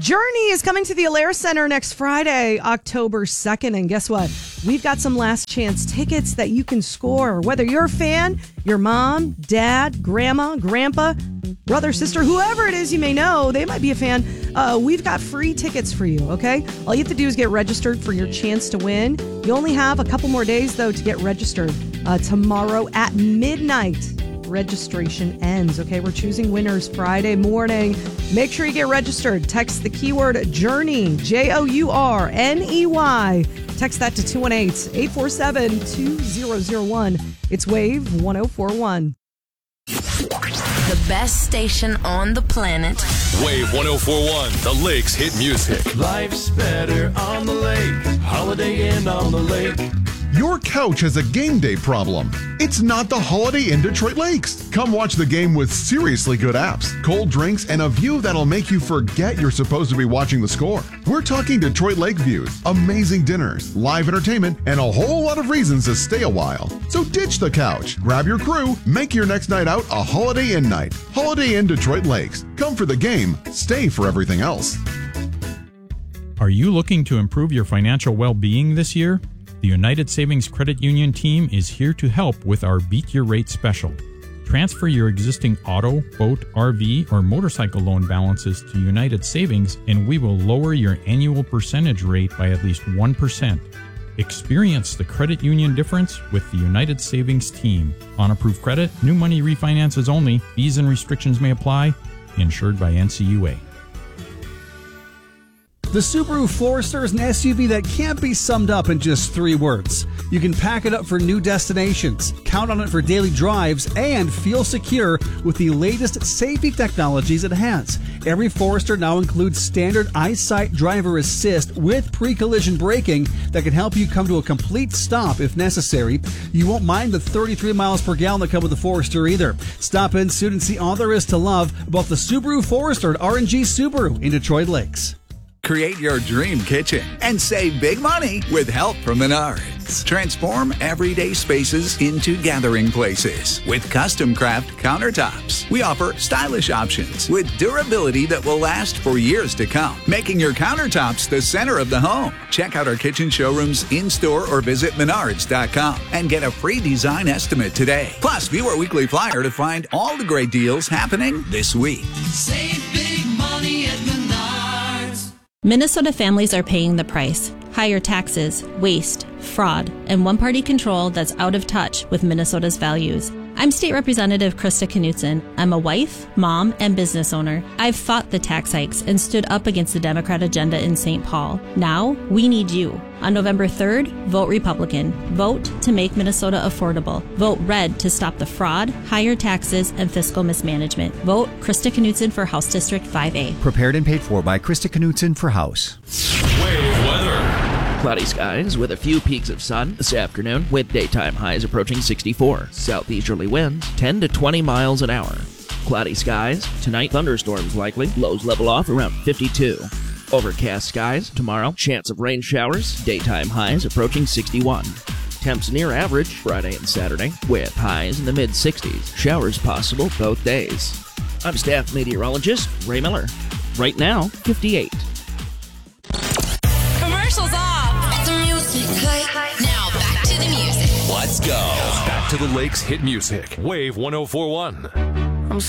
Journey is coming to the Alair Center next Friday, October 2nd. And guess what? We've got some last chance tickets that you can score. Whether you're a fan, your mom, dad, grandma, grandpa, brother, sister, whoever it is you may know, they might be a fan. We've got free tickets for you, okay? All you have to do is get registered for your chance to win. You only have a couple more days, though, to get registered. Tomorrow at midnight. Registration ends. Okay, we're choosing winners Friday morning. Make sure you get registered. Text the keyword Journey, JOURNEY. Text that to 218-847-2001. It's Wave 1041. The best station on the planet. Wave 1041, the Lakes hit music. Life's better on the lake. Holiday Inn on the lake. Your couch has a game day problem. It's not the Holiday Inn Detroit Lakes. Come watch the game with seriously good apps, cold drinks, and a view that'll make you forget you're supposed to be watching the score. We're talking Detroit Lake views, amazing dinners, live entertainment, and a whole lot of reasons to stay a while. So ditch the couch, grab your crew, make your next night out a Holiday Inn night. Holiday Inn Detroit Lakes. Come for the game, stay for everything else. Are you looking to improve your financial well-being this year? The United Savings Credit Union team is here to help with our Beat Your Rate special. Transfer your existing auto, boat, RV, or motorcycle loan balances to United Savings, and we will lower your annual percentage rate by at least 1%. Experience the credit union difference with the United Savings team. On approved credit, new money refinances only. Fees and restrictions may apply. Insured by NCUA. The Subaru Forester is an SUV that can't be summed up in just 3 words. You can pack it up for new destinations, count on it for daily drives, and feel secure with the latest safety technologies it has. Every Forester now includes standard EyeSight driver assist with pre-collision braking that can help you come to a complete stop if necessary. You won't mind the 33 miles per gallon that come with the Forester either. Stop in soon and see all there is to love about the Subaru Forester at R&G Subaru in Detroit Lakes. Create your dream kitchen and save big money with help from Menards. Transform everyday spaces into gathering places with custom craft countertops. We offer stylish options with durability that will last for years to come, making your countertops the center of the home. Check out our kitchen showrooms in-store or visit menards.com and get a free design estimate today. Plus, view our weekly flyer to find all the great deals happening this week. Save big money at Menards. Minnesota families are paying the price. Higher taxes, waste, fraud, and one-party control that's out of touch with Minnesota's values. I'm State Representative Krista Knutson. I'm a wife, mom, and business owner. I've fought the tax hikes and stood up against the Democrat agenda in St. Paul. Now, we need you. On November 3rd, vote Republican. Vote to make Minnesota affordable. Vote red to stop the fraud, higher taxes, and fiscal mismanagement. Vote Krista Knutson for House District 5A. Prepared and paid for by Krista Knutson for House. Wave weather. Cloudy skies with a few peaks of sun this afternoon with daytime highs approaching 64. Southeasterly winds 10 to 20 miles an hour. Cloudy skies. Tonight, thunderstorms likely. Lows level off around 52. Overcast skies tomorrow. Chance of rain showers. Daytime highs approaching 61. Temps near average Friday and Saturday with highs in the mid-60s. Showers possible both days. I'm staff meteorologist Ray Miller. Right now, 58. Commercials off. Let the music play. Now back to the music. Let's go. Back to the Lakes hit music. Wave 1041.